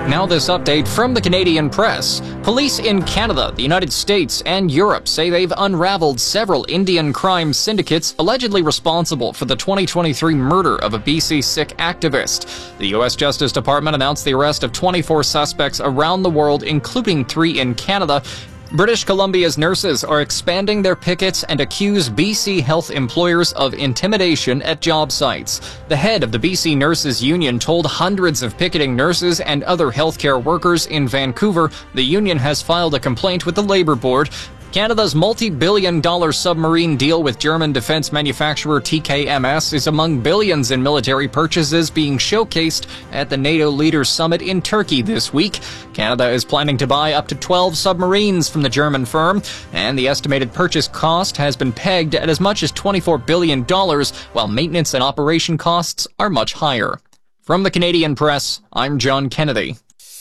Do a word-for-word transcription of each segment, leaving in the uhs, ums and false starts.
Now this update from the Canadian press. Police in Canada, the United States, and Europe say they've unraveled several Indian crime syndicates allegedly responsible for the twenty twenty-three murder of a B C Sikh activist. The U S Justice Department announced the arrest of twenty-four suspects around the world, including three in Canada. British Columbia's nurses are expanding their pickets and accuse B C health employers of intimidation at job sites. The head of the B C Nurses Union told hundreds of picketing nurses and other healthcare workers in Vancouver the union has filed a complaint with the Labour Board. Canada's multi-billion dollar submarine deal with German defense manufacturer T K M S is among billions in military purchases being showcased at the NATO Leaders Summit in Turkey this week. Canada is planning to buy up to twelve submarines from the German firm, and the estimated purchase cost has been pegged at as much as twenty-four billion dollars, while maintenance and operation costs are much higher. From the Canadian press, I'm John Kennedy.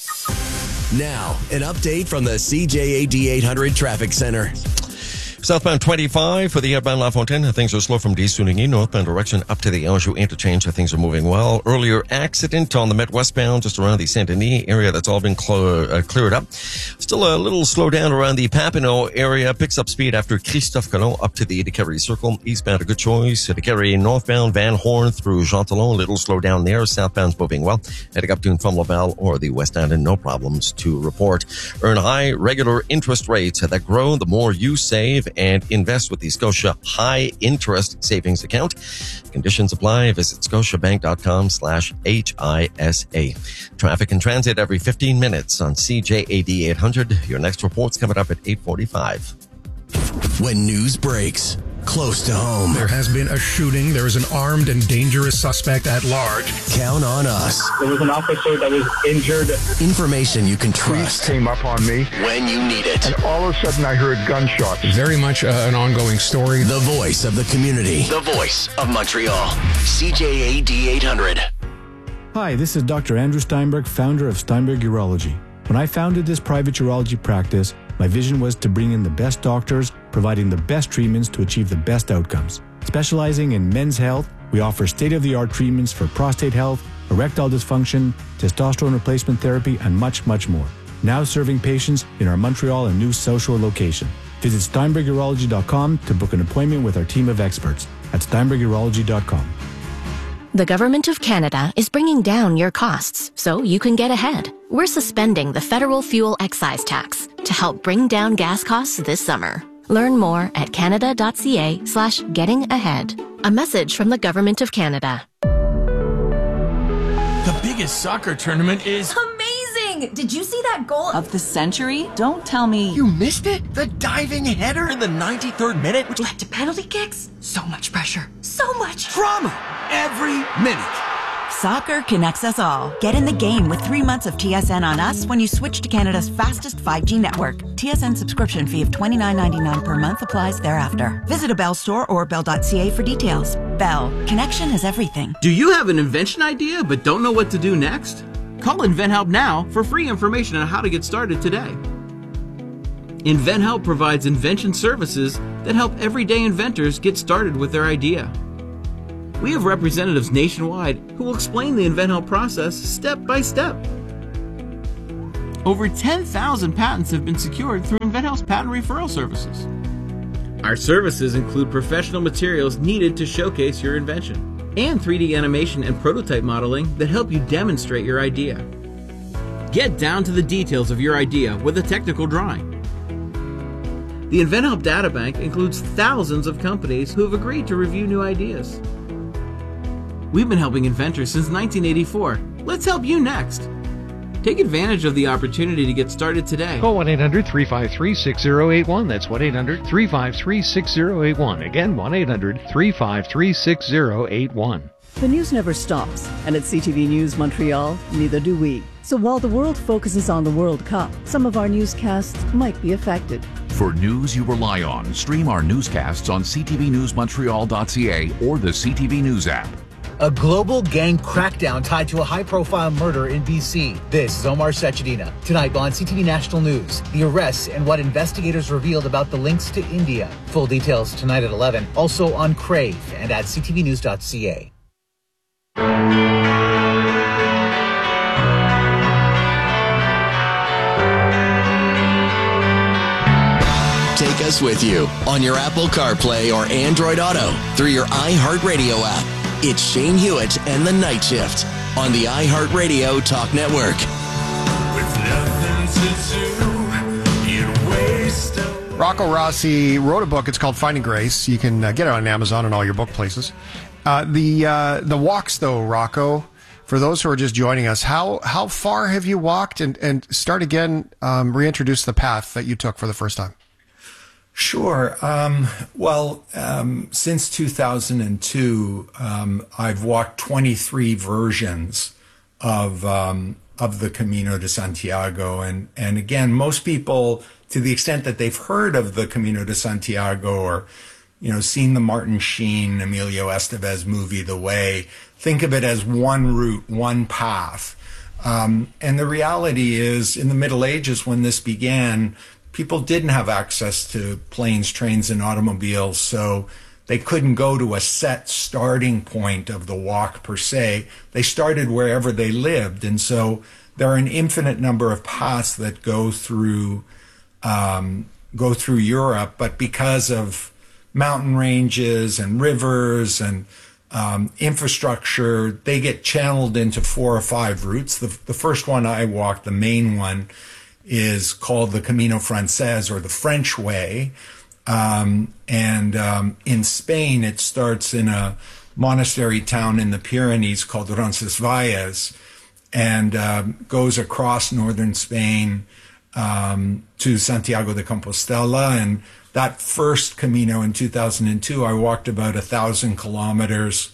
Now, an update from the C J A D eight hundred Traffic Center. Southbound twenty-five for the outbound La Fontaine. Things are slow from Desuningi, northbound direction up to the Anjou interchange. Things are moving well. Earlier accident on the Met westbound just around the Saint-Denis area. That's all been clo- uh, cleared up. Still a little slow down around the Papineau area. Picks up speed after Christophe Colomb up to the Decarie Circle. Eastbound a good choice. Decarie northbound Van Horn through Jean Talon. A little slow down there. Southbound's moving well. Heading up to from Laval or the West End, and no problems to report. Earn high regular interest rates that grow the more you save and invest with the Scotia High Interest Savings Account. Conditions apply. Visit scotiabank.com slash HISA. Traffic and transit every fifteen minutes on C J A D eight hundred. Your next report's coming up at eight forty-five. When news breaks close to home, there has been a shooting. There is an armed and dangerous suspect at large. Count on us. There was an officer that was injured. Information you can trust. Police came up on me when you need it. And all of a sudden I heard gunshots. Very much uh, an ongoing story. The voice of the community. The voice of Montreal. C J A D eight hundred. Hi, this is Doctor Andrew Steinberg, founder of Steinberg Urology. When I founded this private urology practice, my vision was to bring in the best doctors, providing the best treatments to achieve the best outcomes. Specializing in men's health, we offer state-of-the-art treatments for prostate health, erectile dysfunction, testosterone replacement therapy, and much, much more. Now serving patients in our Montreal and New South Shore location. Visit steinberg urology dot com to book an appointment with our team of experts at steinberg urology dot com. The Government of Canada is bringing down your costs so you can get ahead. We're suspending the federal fuel excise tax to help bring down gas costs this summer. Learn more at canada.ca slash getting ahead. A message from the Government of Canada. The biggest soccer tournament is amazing! Did you see that goal of the century? Don't tell me you missed it. The diving header in the ninety-third minute, which led to penalty kicks. So much pressure. So much drama every minute. Soccer connects us all. Get in the game with three months of T S N on us when you switch to Canada's fastest five G network. T S N subscription fee of twenty-nine ninety-nine per month applies thereafter. Visit a Bell store or bell dot c a for details. Bell. Connection is everything. Do you have an invention idea but don't know what to do next? Call InventHelp now for free information on how to get started today. InventHelp provides invention services that help everyday inventors get started with their idea. We have representatives nationwide who will explain the InventHelp process step by step. Over ten thousand patents have been secured through InventHelp's patent referral services. Our services include professional materials needed to showcase your invention and three D animation and prototype modeling that help you demonstrate your idea. Get down to the details of your idea with a technical drawing. The InventHelp Databank includes thousands of companies who have agreed to review new ideas. We've been helping inventors since nineteen eighty-four. Let's help you next. Take advantage of the opportunity to get started today. Call one eight hundred three five three six zero eight one. That's one eight hundred three five three six zero eight one. Again, one eight hundred three five three six zero eight one. The news never stops, and at C T V News Montreal, neither do we. So while the world focuses on the World Cup, some of our newscasts might be affected. For news you rely on, stream our newscasts on c t v news montreal dot c a or the C T V News app. A global gang crackdown tied to a high-profile murder in B C. This is Omar Sechedina. Tonight on C T V National News, the arrests and what investigators revealed about the links to India. Full details tonight at eleven. Also on Crave and at c t v news dot c a. us with you on your Apple CarPlay or Android Auto through your iHeartRadio app. It's Shane Hewitt and the Night Shift on the iHeartRadio Talk Network. With nothing to do, you'd waste away. Rocco Rossi wrote a book. It's called Finding Grace. You can uh, get it on Amazon and all your book places. Uh, the uh, the walks, though, Rocco, for those who are just joining us, how how far have you walked? And, and start again, um, reintroduce the path that you took for the first time. Sure. Um, well, um, since two thousand two, um, I've walked twenty-three versions of um, of the Camino de Santiago, and and again, most people, to the extent that they've heard of the Camino de Santiago or you know seen the Martin Sheen, Emilio Estevez movie The Way, think of it as one route, one path. Um, and the reality is, in the Middle Ages, when this began, people didn't have access to planes, trains, and automobiles, so they couldn't go to a set starting point of the walk per se. They started wherever they lived, and so there are an infinite number of paths that go through um, go through Europe, but because of mountain ranges and rivers and um, infrastructure, they get channeled into four or five routes. The, the first one I walked, the main one, is called the Camino Frances, or the French Way. Um, and um, in Spain, it starts in a monastery town in the Pyrenees called Roncesvalles, and uh, goes across northern Spain um, to Santiago de Compostela. And that first Camino in two thousand two, I walked about a thousand kilometers,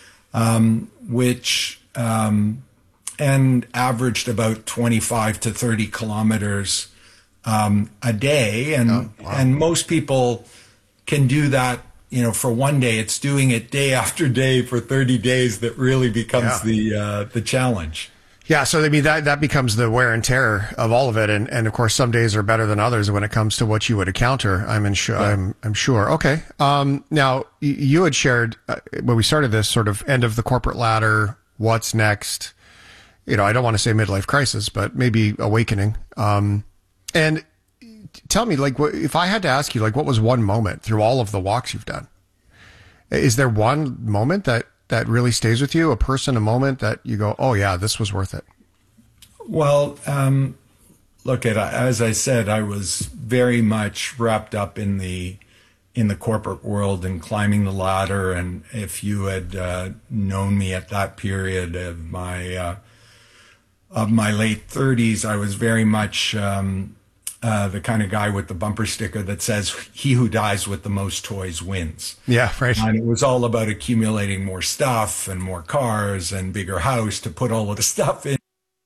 um, which... Um, and averaged about twenty-five to thirty kilometers um, a day. And oh, wow. and most people can do that, you know, for one day. It's doing it day after day for thirty days that really becomes yeah. the uh, the challenge. Yeah, so I mean, that, that becomes the wear and tear of all of it. And, and of course, some days are better than others when it comes to what you would encounter, I'm, in sure, yeah. I'm, I'm sure. Okay. Um, now, you had shared, uh, when we started this, sort of end of the corporate ladder, what's next? You know, I don't want to say midlife crisis, but maybe awakening. Um, and tell me, like, if I had to ask you, like, what was one moment through all of the walks you've done? Is there one moment that, that really stays with you? A person, a moment that you go, oh yeah, this was worth it? Well, um, look, at as I said, I was very much wrapped up in the in the corporate world and climbing the ladder. And if you had uh, known me at that period of my uh, of my late thirties, I was very much um, uh, the kind of guy with the bumper sticker that says, he who dies with the most toys wins. Yeah, right. And it was all about accumulating more stuff and more cars and bigger house to put all of the stuff in,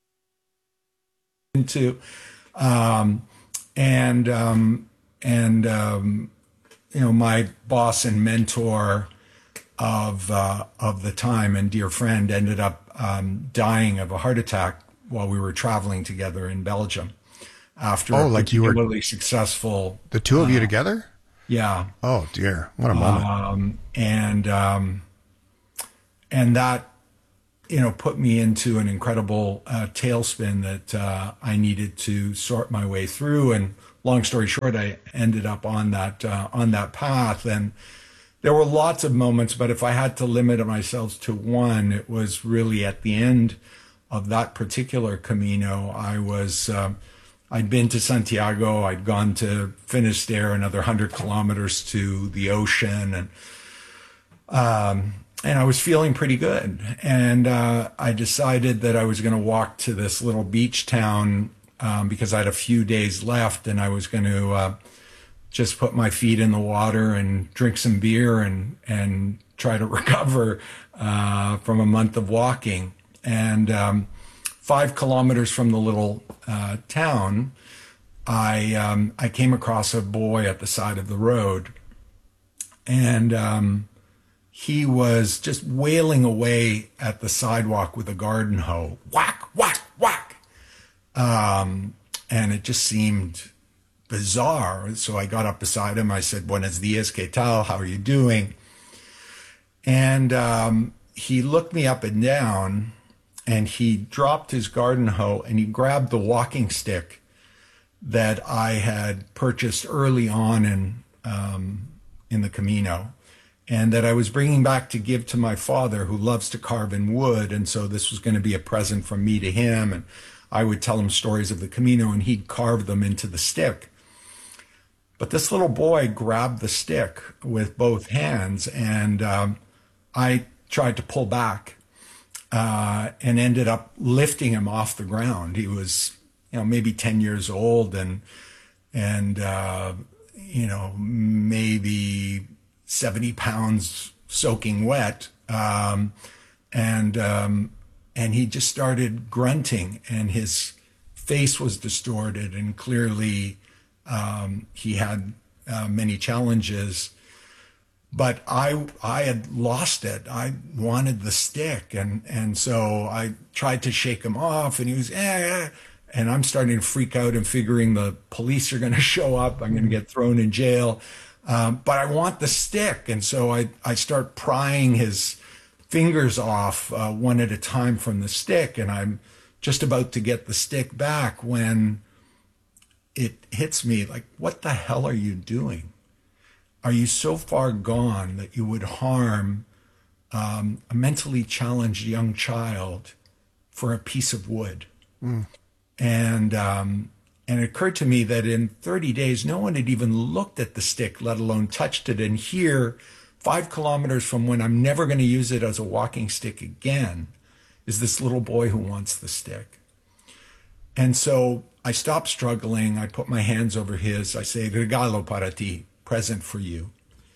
into. Um, and, um, and um, you know, my boss and mentor of, uh, of the time and dear friend ended up um, dying of a heart attack while we were traveling together in Belgium after oh, a like you were particularly successful. The two of uh, you together? Yeah. Oh dear. What a moment. Um, and, um, and that, you know, put me into an incredible uh, tailspin that uh, I needed to sort my way through. And long story short, I ended up on that, uh, on that path. And there were lots of moments, but if I had to limit myself to one, it was really at the end of that particular Camino. I was, um, I'd been to Santiago, I'd gone to Finisterre, another hundred kilometers to the ocean, and um, and I was feeling pretty good. And uh, I decided that I was going to walk to this little beach town um, because I had a few days left, and I was going to uh, just put my feet in the water and drink some beer and and try to recover uh, from a month of walking. And um, five kilometers from the little uh, town, I um, I came across a boy at the side of the road, and um, he was just wailing away at the sidewalk with a garden hoe, whack, whack, whack, um, and it just seemed bizarre. So I got up beside him. I said, "Buenos dias, ¿qué tal? How are you doing?" And um, he looked me up and down. And he dropped his garden hoe and he grabbed the walking stick that I had purchased early on in, um, in the Camino, and that I was bringing back to give to my father, who loves to carve in wood. And so this was going to be a present from me to him. And I would tell him stories of the Camino, and he'd carve them into the stick. But this little boy grabbed the stick with both hands, and um, I tried to pull back uh, and ended up lifting him off the ground. He was, you know, maybe ten years old, and and uh, you know, maybe seventy pounds soaking wet, um, and um, and he just started grunting, and his face was distorted, and clearly um, he had uh, many challenges. But I I had lost it. I wanted the stick, and and so I tried to shake him off, and he was eh, eh. And I'm starting to freak out and figuring the police are going to show up. I'm going to get thrown in jail. Um, but I want the stick. And so I, I start prying his fingers off uh, one at a time from the stick. And I'm just about to get the stick back when it hits me like, what the hell are you doing? Are you so far gone that you would harm um, a mentally challenged young child for a piece of wood? Mm. And um, and it occurred to me that in thirty days, no one had even looked at the stick, let alone touched it. And here, five kilometers from when I'm never going to use it as a walking stick again, is this little boy who wants the stick. And so I stopped struggling. I put my hands over his. I say, regalo para ti, present for you.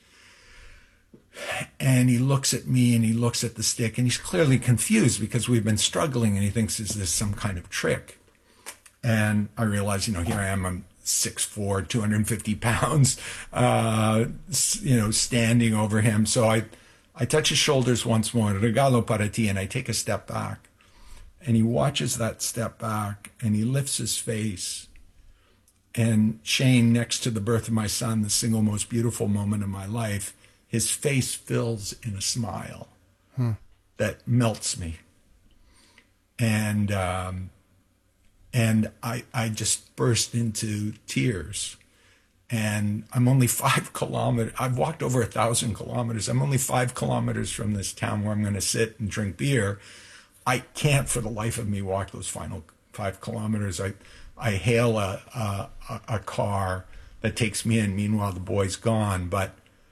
And he looks at me and he looks at the stick, and he's clearly confused because we've been struggling, and he thinks, is this some kind of trick? And I realize, you know, here I am, I'm six foot four, two hundred fifty pounds, uh, you know, standing over him. So I, I touch his shoulders once more, regalo para ti, and I take a step back. And he watches that step back, and he lifts his face. And Shane, next to the birth of my son, the single most beautiful moment of my life, his face fills in a smile hmm. that melts me. And, um, And I, I just burst into tears. And I'm only five kilometers. I've walked over a thousand kilometers. I'm only five kilometers from this town where I'm going to sit and drink beer. I can't for the life of me walk those final five kilometers. I, I hail a, a, a car that takes me in. Meanwhile, the boy's gone. But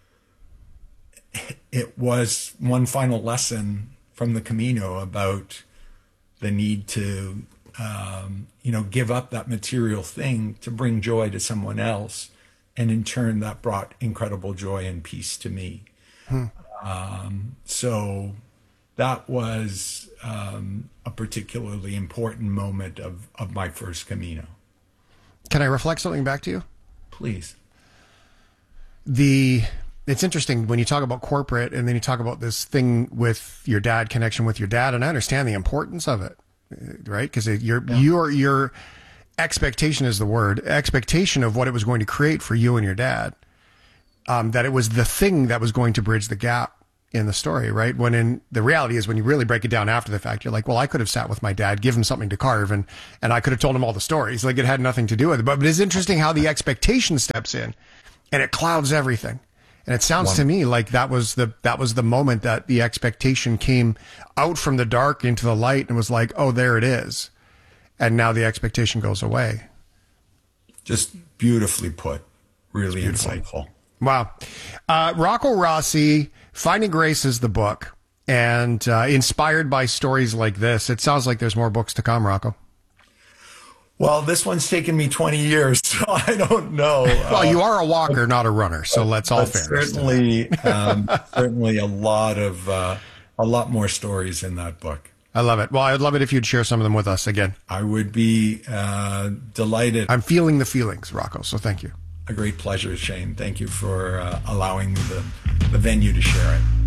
it was one final lesson from the Camino about the need to Um, you know, give up that material thing to bring joy to someone else. And in turn, that brought incredible joy and peace to me. Hmm. Um, so that was um, a particularly important moment of, of my first Camino. Can I reflect something back to you? Please. The It's interesting when you talk about corporate and then you talk about this thing with your dad, connection with your dad, and I understand the importance of it. Right? Because your, yeah. your, your expectation is the word, expectation of what it was going to create for you and your dad, um, that it was the thing that was going to bridge the gap in the story, right? When in the reality is when you really break it down after the fact, you're like, well, I could have sat with my dad, give him something to carve, and, and I could have told him all the stories. Like it had nothing to do with it. But, but it's interesting how the expectation steps in and it clouds everything. And it sounds One. to me like that was the that was the moment that the expectation came out from the dark into the light and was like, oh, there it is. And now the expectation goes away. Just beautifully put. Really insightful. Wow. Uh, Rocco Rossi, Finding Grace is the book. And uh, inspired by stories like this, it sounds like there's more books to come, Rocco. Well, this one's taken me twenty years, so I don't know. Well, you are a walker, not a runner, so let's all fair. Certainly, um, certainly a lot of uh, a lot more stories in that book. I love it. Well, I'd love it if you'd share some of them with us again. I would be uh, delighted. I'm feeling the feelings, Rocco, so thank you. A great pleasure, Shane. Thank you for uh, allowing me the, the venue to share it.